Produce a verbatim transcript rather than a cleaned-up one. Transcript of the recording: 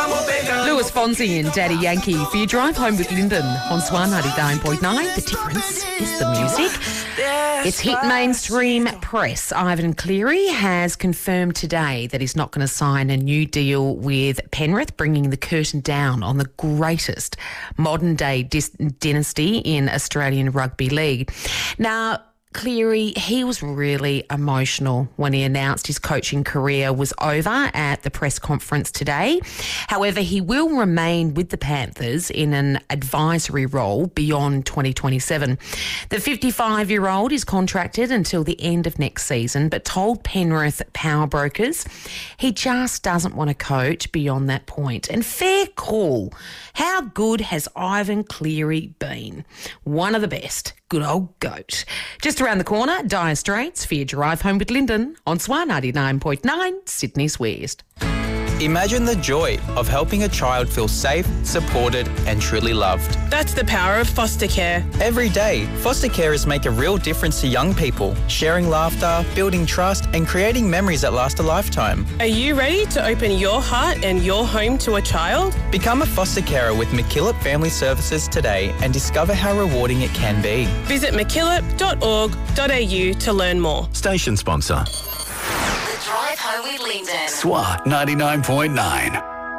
Louis Fonsi and Daddy Yankee for your drive home with Lyndon on Swan ninety-nine point nine. The difference is the music. It's hit mainstream press. Ivan Cleary has confirmed today that he's not going to sign a new deal with Penrith, bringing the curtain down on the greatest modern-day dis- dynasty in Australian Rugby League. Now, Cleary, he was really emotional when he announced his coaching career was over at the press conference today. However, he will remain with the Panthers in an advisory role beyond twenty twenty-seven. The fifty-five-year-old is contracted until the end of next season, but told Penrith power brokers he just doesn't want to coach beyond that point. And fair call. How good has Ivan Cleary been? One of the best. Good old goat. Just around the corner, Dire Straits for your drive home with Lyndon on Swan ninety-nine point nine, Sydney's West. Imagine the joy of helping a child feel safe, supported and truly loved. That's the power of foster care. Every day, foster carers make a real difference to young people, sharing laughter, building trust and creating memories that last a lifetime. Are you ready to open your heart and your home to a child? Become a foster carer with MacKillop Family Services today and discover how rewarding it can be. Visit mackillop dot org dot a u to learn more. Station sponsor. The Drive Home with Lyndon. Swan ninety-nine point nine.